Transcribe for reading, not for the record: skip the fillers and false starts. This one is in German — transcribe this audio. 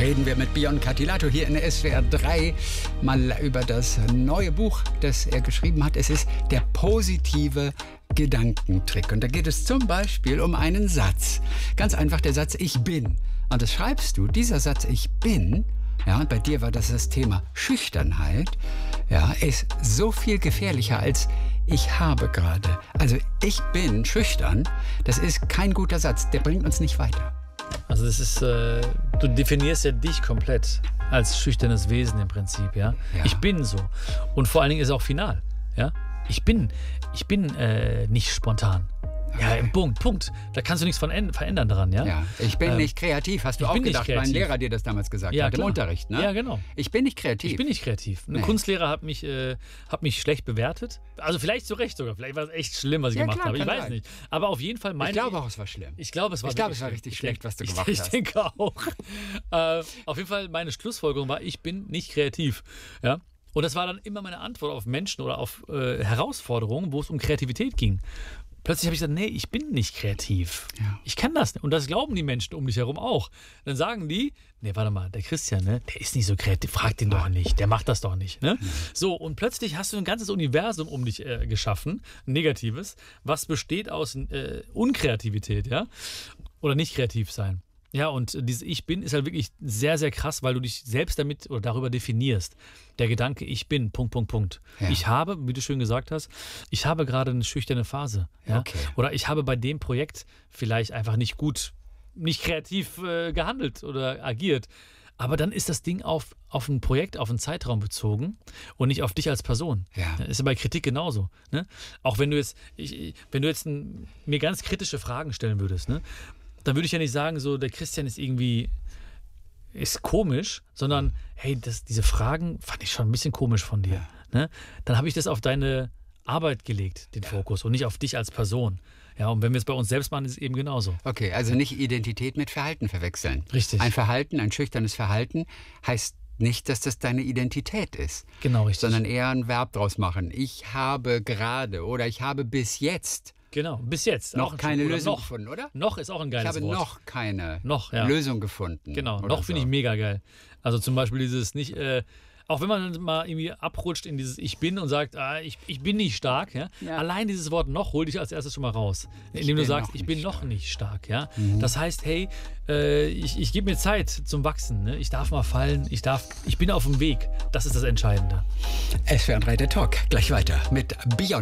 reden wir mit Bion Catilato hier in SWR 3 mal über das neue Buch, das er geschrieben hat. Es ist der positive Gedankentrick. Und da geht es zum Beispiel um einen Satz. Ganz einfach der Satz, ich bin. Und das schreibst du, dieser Satz, ich bin, ja, und bei dir war das Thema Schüchternheit, ja, ist so viel gefährlicher als ich habe gerade. Also ich bin schüchtern, das ist kein guter Satz, der bringt uns nicht weiter. Also das ist, du definierst ja dich komplett als schüchternes Wesen im Prinzip, ja? Ja. Ich bin so. Und vor allen Dingen ist es auch final, ja? Ich bin nicht spontan. Ja, Okay. Punkt. Da kannst du nichts verändern daran, ja? Ja, ich bin nicht kreativ, hast du ich auch bin nicht gedacht, weil ein kreativ. Lehrer dir das damals gesagt Ja, hat, im klar. Unterricht, ne? Ja, genau. Ich bin nicht kreativ. Ich bin nicht kreativ. Ein Nee. Kunstlehrer hat mich schlecht bewertet. Also vielleicht zu Recht sogar. Vielleicht war es echt schlimm, was ich Ja, gemacht klar, habe. Ich kann weiß sein. nicht. Aber auf jeden Fall Ich glaube auch, es war schlimm. Ich glaube, es war richtig schlecht, was du gemacht Ich hast. denke auch. Auf jeden Fall, meine Schlussfolgerung war, ich bin nicht kreativ. Ja? Und das war dann immer meine Antwort auf Menschen oder auf Herausforderungen, wo es um Kreativität ging. Plötzlich habe ich gesagt, nee, ich bin nicht kreativ. Ja. Ich kann das nicht. Und das glauben die Menschen um dich herum auch. Dann sagen die, nee, warte mal, der Christian, ne, der ist nicht so kreativ, frag den doch nicht, der macht das doch nicht. Ne? So, und plötzlich hast du ein ganzes Universum um dich geschaffen, ein negatives, was besteht aus Unkreativität, ja, oder nicht kreativ sein. Ja, und dieses Ich bin ist halt wirklich sehr, sehr krass, weil du dich selbst damit oder darüber definierst. Der Gedanke, ich bin, Punkt. Ja. Ich habe, wie du schön gesagt hast, ich habe gerade eine schüchterne Phase. Ja? Okay. Oder ich habe bei dem Projekt vielleicht einfach nicht kreativ gehandelt oder agiert. Aber dann ist das Ding auf ein Projekt, auf einen Zeitraum bezogen und nicht auf dich als Person. Ja. Das ist ja bei Kritik genauso. Ne? Auch wenn du jetzt, mir ganz kritische Fragen stellen würdest, ne? Dann würde ich ja nicht sagen, so der Christian ist komisch, sondern hey, diese Fragen fand ich schon ein bisschen komisch von dir. Ne? Dann habe ich das auf deine Arbeit gelegt, den Fokus, und nicht auf dich als Person. Ja, und wenn wir es bei uns selbst machen, ist es eben genauso. Okay, also nicht Identität mit Verhalten verwechseln. Richtig. Ein schüchternes Verhalten heißt nicht, dass das deine Identität ist. Genau, richtig. Sondern eher ein Verb draus machen. Ich habe gerade oder ich habe bis jetzt Genau, bis jetzt. noch auch keine oder Lösung noch. gefunden, oder? Noch ist auch ein Ich geiles habe Wort. noch keine Ja. Lösung gefunden. Genau, oder noch finde so. ich mega geil. Also zum Beispiel dieses nicht, auch wenn man dann mal irgendwie abrutscht in dieses Ich bin und sagt, ich bin nicht stark, ja? Ja. Allein dieses Wort noch holt dich als erstes schon mal raus. Indem du bin sagst, noch ich bin nicht noch stark. nicht stark, ja? Das heißt, hey, ich gebe mir Zeit zum Wachsen, ne? Ich darf mal fallen, ich bin auf dem Weg. Das ist das Entscheidende. SWR 3 der Talk. Gleich weiter mit Bion.